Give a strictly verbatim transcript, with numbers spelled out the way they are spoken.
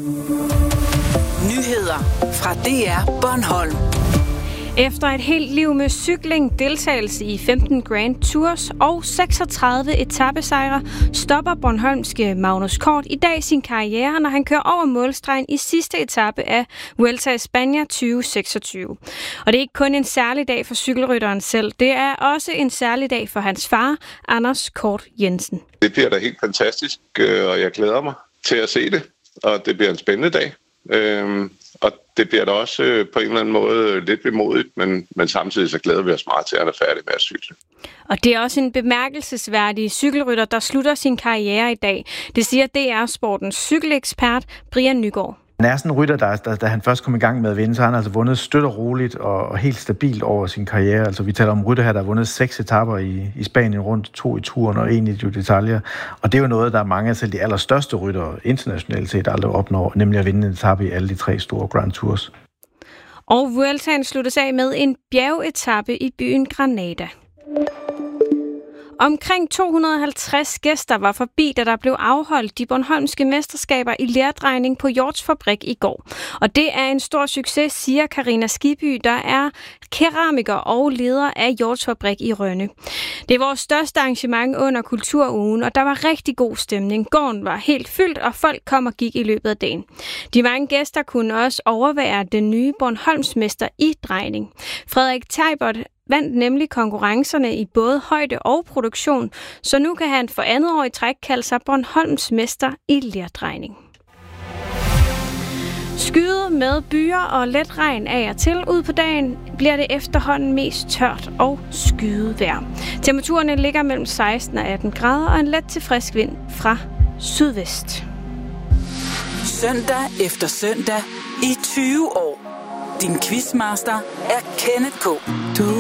Nyheder fra D R Bornholm. Efter et helt liv med cykling, deltagelse i femten Grand Tours og seksogtredive etapesejre, stopper bornholmske Magnus Kort i dag sin karriere, når han kører over målstregen i sidste etape af Vuelta a España tyve seksogtyve. Og det er ikke kun en særlig dag for cykelrytteren selv, det er også en særlig dag for hans far, Anders Kort Jensen. Det bliver da helt fantastisk, og jeg glæder mig til at se det, og det bliver en spændende dag. Øhm, og det bliver da også øh, på en eller anden måde lidt vemodigt, men, men samtidig så glæder vi os meget til, at han er færdig med at cykle. Og det er også en bemærkelsesværdig cykelrytter, der slutter sin karriere i dag. Det siger D R-sportens cykelekspert Brian Nygaard. Han er sådan en rytter, der, der, da han først kom i gang med at vinde, så har han altså vundet støt og roligt og, og helt stabilt over sin karriere. Altså vi taler om rytter her, der har vundet seks etaper i, i Spanien rundt, to i turen og en i Giro d'Italia. Og det er jo noget, der er mange af selv de allerstørste ryttere internationalt set aldrig opnår, nemlig at vinde en etape i alle de tre store Grand Tours. Og Vueltaen sluttes af med en bjergetape i byen Granada. Omkring to hundrede og halvtreds gæster var forbi, da der blev afholdt de bornholmske mesterskaber i lerdrejning på Hjorts Fabrik i går. Og det er en stor succes, siger Karina Skiby, der er keramiker og leder af Hjorts Fabrik i Rønne. Det er vores største arrangement under Kulturugen, og der var rigtig god stemning. Gården var helt fyldt, og folk kom og gik i løbet af dagen. De mange gæster kunne også overvære den nye Bornholmsmester i drejning. Frederik Teibert vandt nemlig konkurrencerne i både højde og produktion, så nu kan han for andet år i træk kalde sig Bornholms mester i lerdrejning. Skyet med byer og let regn af og til. Ud på dagen bliver det efterhånden mest tørt og skyet vejr. Temperaturerne ligger mellem seksten og atten grader og en let til frisk vind fra sydvest. Søndag efter søndag i tyve år. Din quizmaster er Kenneth K. Du